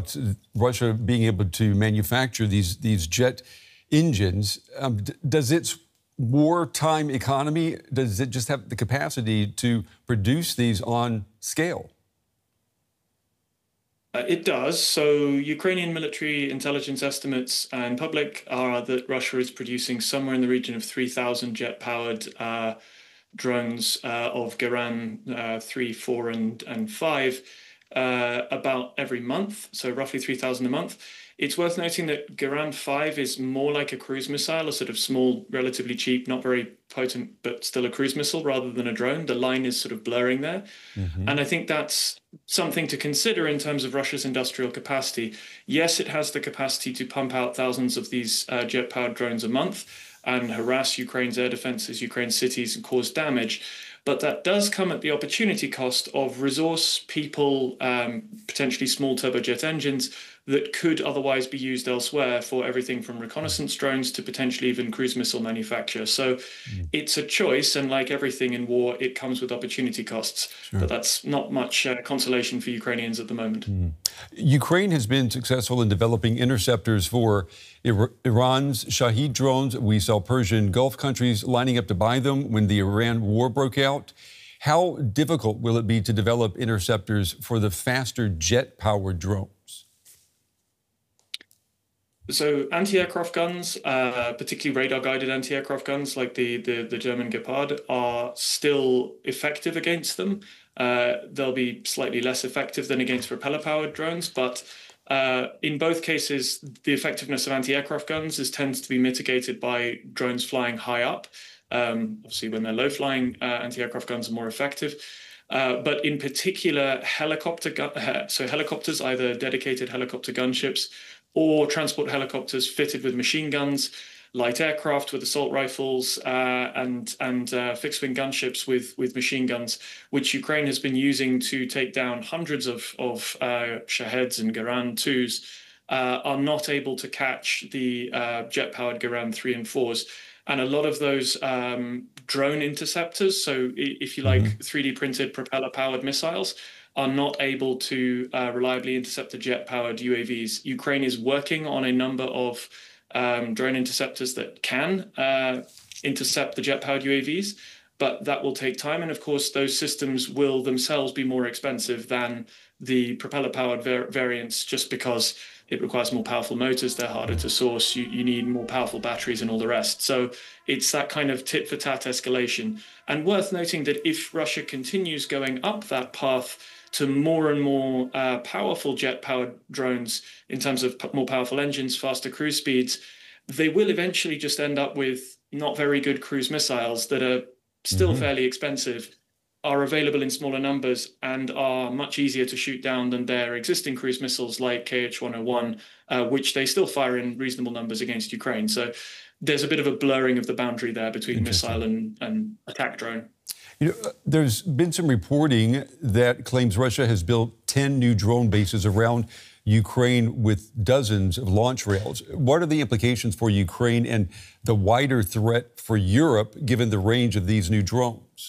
about Russia being able to manufacture these jet engines. Does its wartime economy, does it just have the capacity to produce these on scale? It does. So Ukrainian military intelligence estimates and public are that Russia is producing somewhere in the region of 3,000 jet-powered drones of Geran 3, 4, and 5 about every month, so roughly 3,000 a month. It's worth noting that Geran 5 is more like a cruise missile, a sort of small, relatively cheap, not very potent, but still a cruise missile rather than a drone. The line is sort of blurring there. And I think that's something to consider in terms of Russia's industrial capacity. Yes, it has the capacity to pump out thousands of these jet-powered drones a month and harass Ukraine's air defenses, Ukraine's cities, and cause damage. But that does come at the opportunity cost of resource, people, potentially small turbojet engines that could otherwise be used elsewhere for everything from reconnaissance drones to potentially even cruise missile manufacture. So it's a choice, and like everything in war, it comes with opportunity costs. Sure. But that's not much consolation for Ukrainians at the moment. Ukraine has been successful in developing interceptors for Iran's Shahed drones. We saw Persian Gulf countries lining up to buy them when the Iran war broke out. How difficult will it be to develop interceptors for the faster jet-powered drones? So anti-aircraft guns, particularly radar-guided anti-aircraft guns like the German Gepard, are still effective against them. They'll be slightly less effective than against propeller-powered drones, but in both cases, the effectiveness of anti-aircraft guns tends to be mitigated by drones flying high up. Obviously, when they're low-flying, anti-aircraft guns are more effective. But in particular, helicopters, either dedicated helicopter gunships or transport helicopters fitted with machine guns, light aircraft with assault rifles, and fixed-wing gunships with machine guns, which Ukraine has been using to take down hundreds of Shaheds and Geran 2s, are not able to catch the jet-powered Geran 3 and 4s. And a lot of those drone interceptors, so if you like, 3D printed propeller-powered missiles, are not able to reliably intercept the jet-powered UAVs. Ukraine is working on a number of drone interceptors that can intercept the jet-powered UAVs, but that will take time. And of course, those systems will themselves be more expensive than the propeller-powered variants, just because it requires more powerful motors, they're harder to source, you need more powerful batteries and all the rest. So it's that kind of tit-for-tat escalation. And worth noting that if Russia continues going up that path to more and more powerful jet-powered drones in terms of more powerful engines, faster cruise speeds, they will eventually just end up with not very good cruise missiles that are still fairly expensive, are available in smaller numbers, and are much easier to shoot down than their existing cruise missiles like KH-101, which they still fire in reasonable numbers against Ukraine. So there's a bit of a blurring of the boundary there between missile and attack drone. You know, there's been some reporting that claims Russia has built 10 new drone bases around Ukraine with dozens of launch rails. What are the implications for Ukraine and the wider threat for Europe, given the range of these new drones?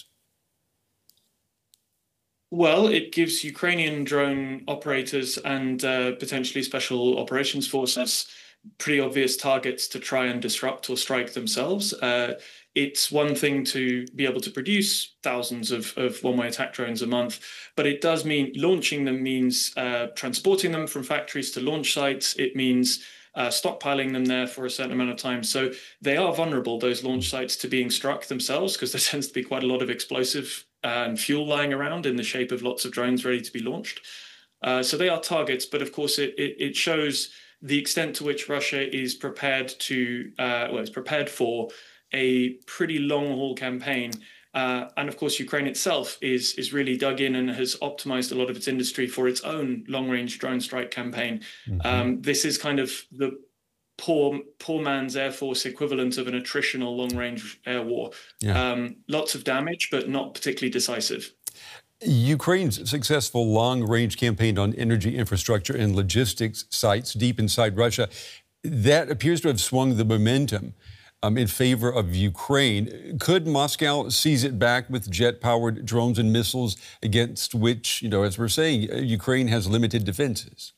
Well, it gives Ukrainian drone operators and potentially special operations forces pretty obvious targets to try and disrupt or strike themselves. It's one thing to be able to produce thousands of one-way attack drones a month, but it does mean launching them means transporting them from factories to launch sites. It means stockpiling them there for a certain amount of time. So they are vulnerable, those launch sites, to being struck themselves, because there tends to be quite a lot of explosive and fuel lying around in the shape of lots of drones ready to be launched. So they are targets, but of course it shows the extent to which Russia is prepared to, is prepared for a pretty long-haul campaign. And of course, Ukraine itself is really dug in and has optimized a lot of its industry for its own long-range drone strike campaign. This is kind of the poor man's Air Force equivalent of an attritional long-range air war. Lots of damage, but not particularly decisive. Ukraine's successful long-range campaign on energy infrastructure and logistics sites deep inside Russia, that appears to have swung the momentum in favor of Ukraine. Could Moscow seize it back with jet-powered drones and missiles against which, as we're saying, Ukraine has limited defenses?